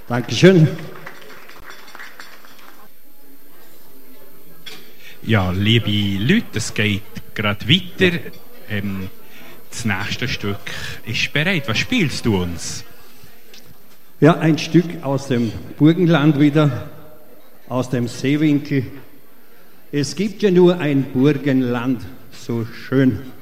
Dankeschön. Ja, liebe Leute, es geht gerade weiter. Das nächste Stück ist bereit. Was spielst du uns? Ja, ein Stück aus dem Burgenland wieder, aus dem Seewinkel. Es gibt ja nur ein Burgenland, so schön.